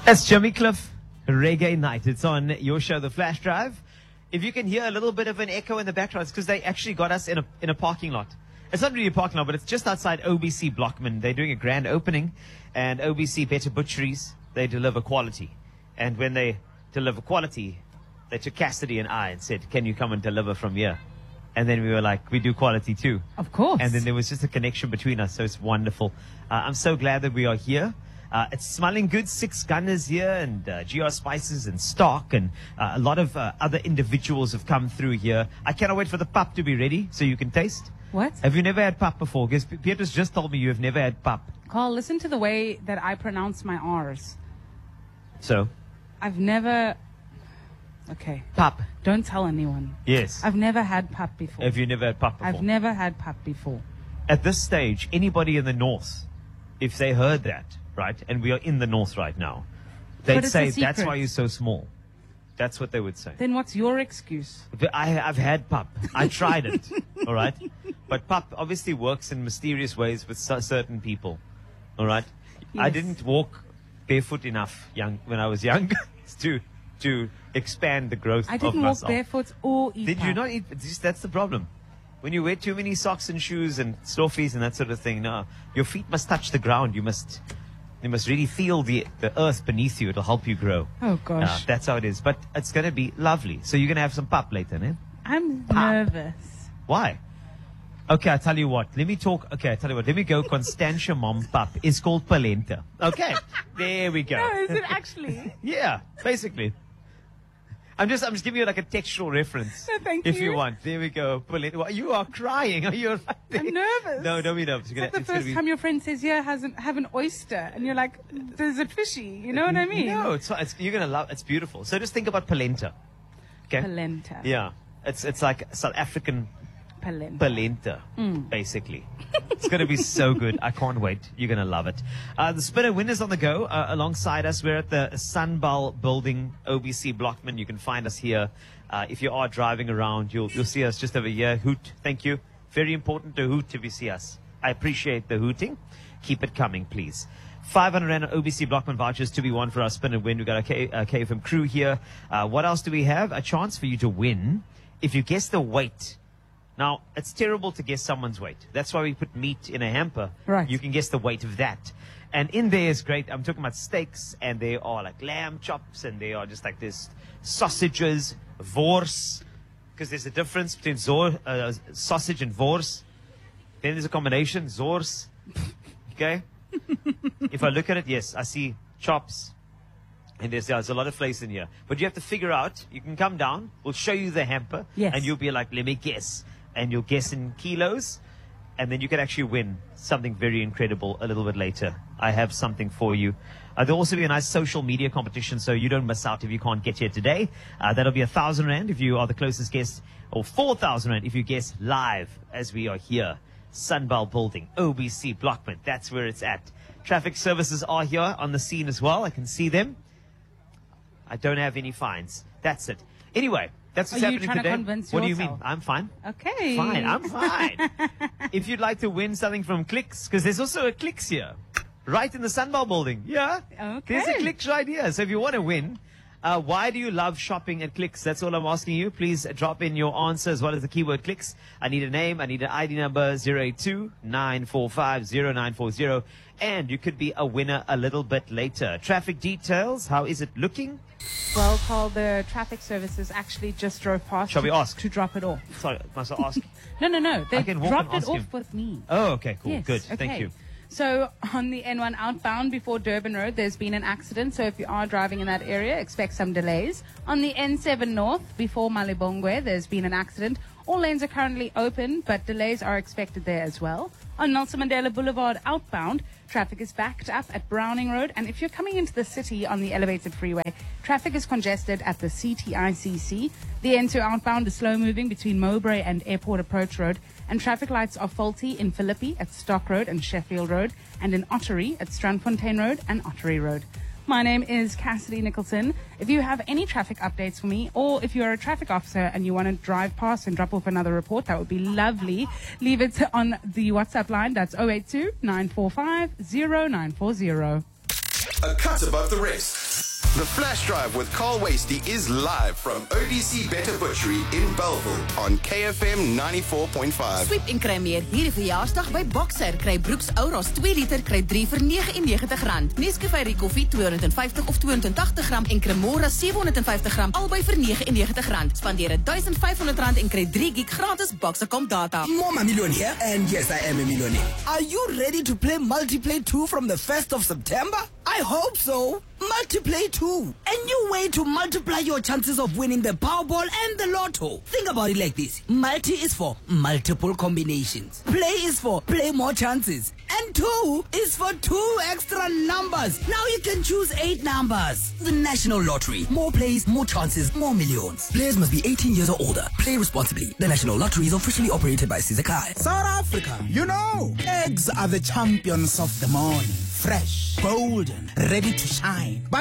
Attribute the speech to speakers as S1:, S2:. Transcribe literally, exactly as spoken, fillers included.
S1: That's Jimmy Cliff, Reggae Night. It's on your show, The Flash Drive. If you can hear a little bit of an echo in the background, it's because they actually got us in a in a parking lot. It's not really a parking lot, but it's just outside O B C Blockman. They're doing a grand opening, and O B C Better Butcheries, they deliver quality. And when they deliver quality, they took Cassidy and I and said, can you come and deliver from here? And then we were like, we do quality too.
S2: Of course.
S1: And then there was just a connection between us, so it's wonderful. Uh, I'm so glad that we are here. Uh, it's smelling good. Six Gunners here, and uh, G R Spices and Stock, and uh, a lot of uh, other individuals have come through here. I cannot wait for the pap to be ready so you can taste.
S2: What?
S1: Have you never had pap before? Because Petrus just told me you have never had pap.
S2: Carl, listen to the way that I pronounce my R's.
S1: So?
S2: I've never... Okay.
S1: Pap.
S2: Don't tell anyone.
S1: Yes.
S2: I've never had pap before.
S1: Have you never had pap before?
S2: I've never had pap before.
S1: At this stage, anybody in the north, if they heard that, right, and we are in the north right now, they'd
S2: But it's
S1: say,
S2: a secret.
S1: that's why you're so small. That's what they would say.
S2: Then what's your excuse?
S1: But I, I've had pap. I tried it, all right? But pap obviously works in mysterious ways with cer- certain people, all right? I
S2: Yes.
S1: didn't walk barefoot enough young when I was young to to expand the growth
S2: I
S1: of
S2: didn't walk
S1: myself.
S2: barefoot or eat
S1: Did you
S2: pap.
S1: not eat? This- That's the problem. When you wear too many socks and shoes and stoffies and that sort of thing, no, your feet must touch the ground. You must, you must really feel the the earth beneath you. It'll help you grow.
S2: Oh,
S1: Uh,
S2: gosh.
S1: that's how it is. But it's going to be lovely. So you're going to have some pap later, eh?
S2: I'm
S1: Pap.
S2: nervous.
S1: Why? Okay, I tell you what. Let me talk. Okay, I tell you what. Let me go. Constantia Mom Pap is called Polenta. Okay, there we go.
S2: No, is it actually?
S1: Yeah, basically. I'm just, I'm just giving you like a textual reference.
S2: No, thank
S1: if you.
S2: you.
S1: want. There we go. Polenta. Well, you are crying. Are you? Right there?
S2: I'm nervous.
S1: No, don't be nervous.
S2: It's
S1: You're
S2: like
S1: gonna-
S2: the
S1: it's gonna
S2: first
S1: be-
S2: time your friend says, yeah, has an, have an oyster. And you're like, is it fishy? You know what I mean?
S1: No, it's, it's you're gonna love. It's beautiful. So just think about polenta. Okay.
S2: Polenta.
S1: Yeah, it's it's like South African
S2: Polenta.
S1: polenta,
S2: Mm.
S1: basically. It's going to be so good. I can't wait. You're going to love it. Uh, the Spinner Winners on the go. Uh, alongside us, we're at the Sunbal Building, O B C Blockman. You can find us here. Uh, if you are driving around, you'll you'll see us just over here. Hoot. Thank you. Very important to hoot if you see us. I appreciate the hooting. Keep it coming, please. five hundred rand O B C Blockman vouchers to be won for our Spin and Win. We've got a K, uh, K F M crew here. Uh, what else do we have? A chance for you to win if you guess the weight. Now, it's terrible to guess someone's weight. That's why we put meat in a hamper.
S2: Right.
S1: You can guess the weight of that. And in there is great. I'm talking about steaks, and there are like lamb chops, and they are just like this sausages, wors, because there's a difference between zor, uh, sausage and wors. Then there's a combination, zors. Okay? If I look at it, yes, I see chops. And there's, there's a lot of flavors in here. But you have to figure out, you can come down, we'll show you the hamper.
S2: Yes.
S1: And you'll be like, let me guess. And you'll guess in kilos. And then you can actually win something very incredible a little bit later. I have something for you. Uh, there'll also be a nice social media competition, so you don't miss out if you can't get here today. Uh, that'll be a thousand rand if you are the closest guest, or four thousand rand if you guess live as we are here. Sunbal Building, O B C Blockman. That's where it's at. Traffic services are here on the scene as well. I can see them. I don't have any fines. That's it. Anyway, that's what's
S2: Are you
S1: happening
S2: trying to
S1: today.
S2: convince
S1: What do you
S2: yourself?
S1: mean? I'm fine.
S2: Okay.
S1: Fine, I'm fine. If you'd like to win something from Clicks, because there's also a Clicks here, right in the Sunbal Building. Yeah.
S2: Okay.
S1: There's a Clicks right here. So if you want to win, uh, why do you love shopping at Clicks? That's all I'm asking you. Please drop in your answer as well as the keyword Clicks. I need a name. I need an I D number, zero eight two, nine four five, zero nine four zero. And you could be a winner a little bit later. Traffic details. How is it looking?
S2: Well, Carl, the traffic services actually just drove past.
S1: Shall
S2: to,
S1: we ask?
S2: To drop it off.
S1: Sorry, must I ask?
S2: No, no, no. They
S1: I can walk
S2: dropped
S1: and
S2: it
S1: ask
S2: off
S1: him.
S2: with me.
S1: Oh, okay, cool.
S2: Yes,
S1: Good.
S2: okay.
S1: Thank you.
S2: So on the N one outbound before Durban Road, there's been an accident. So if you are driving in that area, expect some delays. On the N seven North before Malibongwe, there's been an accident. All lanes are currently open, but delays are expected there as well. On Nelson Mandela Boulevard outbound, traffic is backed up at Browning Road. And if you're coming into the city on the elevated freeway, traffic is congested at the C T I C C. The N two outbound is slow moving between Mowbray and Airport Approach Road. And traffic lights are faulty in Philippi at Stock Road and Sheffield Road, and in Ottery at Strandfontein Road and Ottery Road. My name is Cassidy Nicholson. If you have any traffic updates for me, or if you're a traffic officer and you want to drive past and drop off another report, that would be lovely. Leave it on the WhatsApp line. That's zero eight two, nine four five, zero nine four zero.
S3: a cut above the rest. The Flash Drive with Carl Wasty is live from O B C Better Butchery in Belleville on K F M ninety-four point five.
S4: Sweep en kry meer hierdie verjaarsdag by Boxer. Kry Brooks Auros twee liter, kry drie vir negentig en negentig rand. Nescafe koffie tweehonderd en vyftig of tweehonderd en tagtig gram en Cremora sewehonderd en vyftig gram albei vir negentig en negentig rand. Spandeer duisend vyfhonderd rand en kry drie gig gratis Boxercom data.
S5: Mama Million here, and yes, I am a millionaire. Are you ready to play Multiplay two from the first of September? I hope so. Multiplay two. A new way to multiply your chances of winning the Powerball and the Lotto. Think about it like this. Multi is for multiple combinations. Play is for play more chances. And two is for two extra numbers. Now you can choose eight numbers. The National Lottery. More plays, more chances, more millions. Players must be eighteen years or older. Play responsibly. The National Lottery is officially operated by Sizakai.
S6: South Africa, you know, eggs are the champions of the morning. Fresh, golden, ready to shine. But